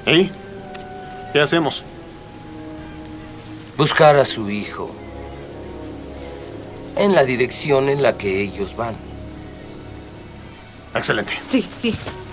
¿Y? ¿Qué hacemos? Buscar a su hijo en la dirección en la que ellos van. Excelente. Sí, sí.